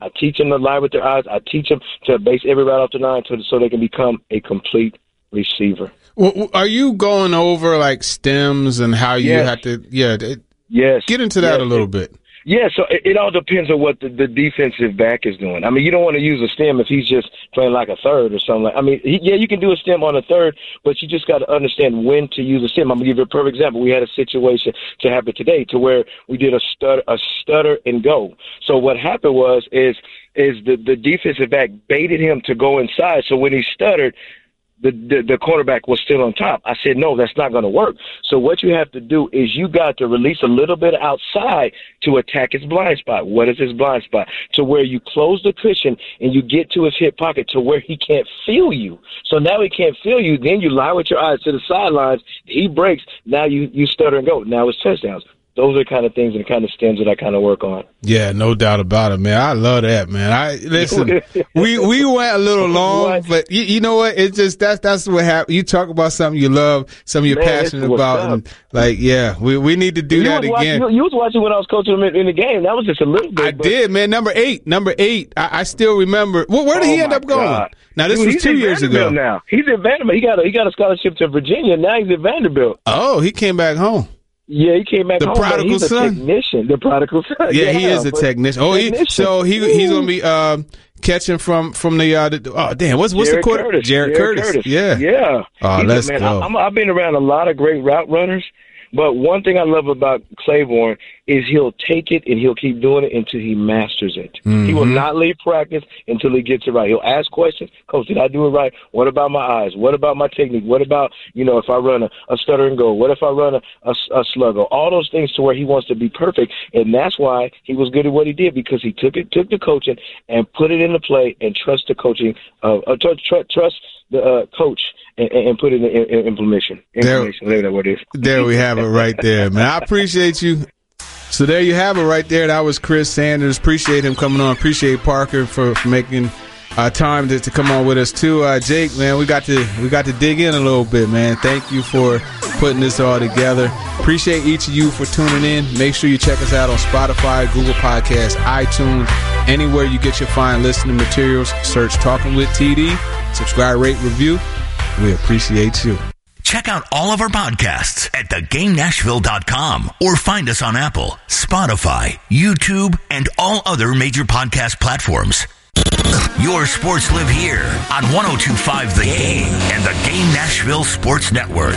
I teach them to lie with their eyes. I teach them to base every route off the line so they can become a complete receiver. Well, are you going over like stems and how you have to? Yes. Get into that a little bit. Yeah, so it all depends on what the defensive back is doing. I mean, you don't want to use a stem if he's just playing like a third or something. You can do a stem on a third, but you just got to understand when to use a stem. I'm going to give you a perfect example. We had a situation to happen today to where we did a stutter and go. So what happened is the defensive back baited him to go inside. So when he stuttered, the cornerback was still on top. I said, no, that's not going to work. So what you have to do is you got to release a little bit outside to attack his blind spot. What is his blind spot? To where you close the cushion and you get to his hip pocket to where he can't feel you. So now he can't feel you. Then you lie with your eyes to the sidelines. He breaks. Now you stutter and go. Now it's touchdowns. Those are the kind of things and the kind of stems that I kind of work on. Yeah, no doubt about it, man. I love that, man. Listen, we went a little long, but you know what? It's just that's what happens. You talk about something you love, something you're passionate about, and we need to do that again. You was watching when I was coaching him in the game. That was just a little bit. I did, man. Number eight. I still remember. Where did he end up going? God. Now this was 2 years ago. Now he's at Vanderbilt. He got a scholarship to Virginia. Now he's at Vanderbilt. Oh, he came back home. Yeah, he came back home. He's a technician. The prodigal son. Yeah, he is a technician. Oh, he's going to be catching from the what's the quarter? Jared Curtis. Yeah. Oh, let's go. I've been around a lot of great route runners, but one thing I love about Claiborne is he'll take it and he'll keep doing it until he masters it. Mm-hmm. He will not leave practice until he gets it right. He'll ask questions. Coach, did I do it right? What about my eyes? What about my technique? What about, if I run a stutter and go? What if I run a sluggo? All those things to where he wants to be perfect, and that's why he was good at what he did, because he took the coaching and put it into play and trust the coaching, trust the coach and put it in implementation. Whatever that word is. There we have it right there, man. I appreciate you. So there you have it right there. That was Chris Sanders. Appreciate him coming on. Appreciate Parker for making time to come on with us too. Jake, man, we got to dig in a little bit, man. Thank you for putting this all together. Appreciate each of you for tuning in. Make sure you check us out on Spotify, Google Podcasts, iTunes, anywhere you get your fine listening materials. Search Talking with TD. Subscribe, rate, review. We appreciate you. Check out all of our podcasts at thegamenashville.com or find us on Apple, Spotify, YouTube, and all other major podcast platforms. Your sports live here on 102.5 The Game and the Game Nashville Sports Network.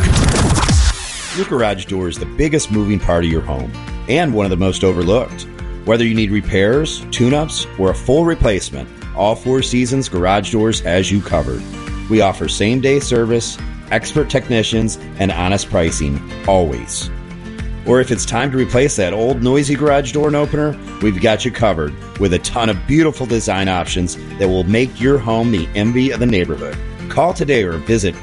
Your garage door is the biggest moving part of your home and one of the most overlooked. Whether you need repairs, tune-ups, or a full replacement, all Four Seasons Garage Doors has you covered. We offer same-day service, expert technicians, and honest pricing, always. Or if it's time to replace that old noisy garage door and opener, we've got you covered with a ton of beautiful design options that will make your home the envy of the neighborhood. Call today or visit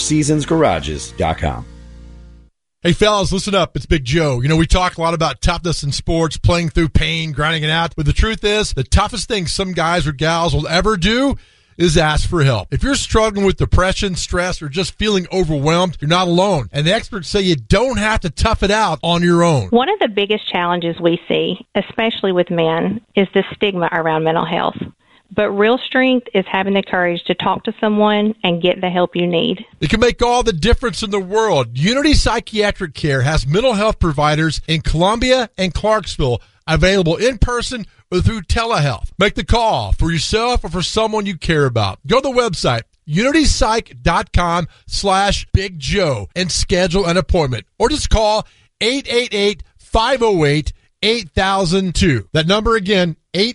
fourseasonsgarages.com. Hey, fellas, listen up. It's Big Joe. We talk a lot about toughness in sports, playing through pain, grinding it out. But the truth is, the toughest thing some guys or gals will ever do is ask for help. If you're struggling with depression, stress, or just feeling overwhelmed, you're not alone. And the experts say you don't have to tough it out on your own. One of the biggest challenges we see, especially with men, is the stigma around mental health. But real strength is having the courage to talk to someone and get the help you need. It can make all the difference in the world. Unity Psychiatric Care has mental health providers in Columbia and Clarksville available in person or through telehealth. Make the call for yourself or for someone you care about. Go to the website, unitypsych.com/Big Joe, and schedule an appointment. Or just call 888-508-8002. That number again,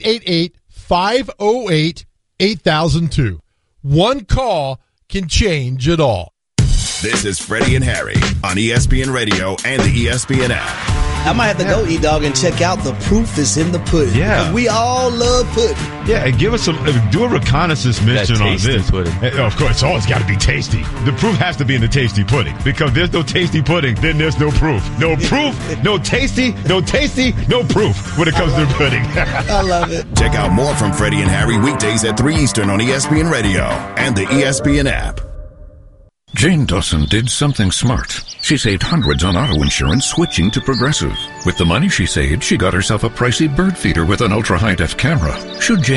888-508-8002. One call can change it all. This is Freddie and Harry on ESPN Radio and the ESPN app. I might have to go, E-Dog, and check out The Proof is in the Pudding. Yeah. We all love pudding. Yeah, and give us do a reconnaissance mission on this. Pudding. Of course, it's always got to be tasty. The proof has to be in the tasty pudding, because there's no tasty pudding, then there's no proof. No proof, no tasty, no proof when it comes to the pudding. I love it. Check out more from Freddie and Harry weekdays at 3 Eastern on ESPN Radio and the ESPN app. Jane Dawson did something smart. She saved hundreds on auto insurance switching to Progressive. With the money she saved, she got herself a pricey bird feeder with an ultra-high-def camera. Should Jane